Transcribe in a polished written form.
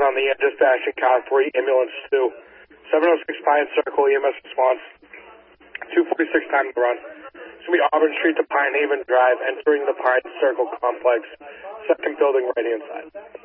on the dispatching car 3, ambulance 2. 706 Pine Circle, EMS response. 2:46 time to run. It's going to be Auburn Street to Pine Haven Drive, entering the Pine Circle complex. Second building right hand side.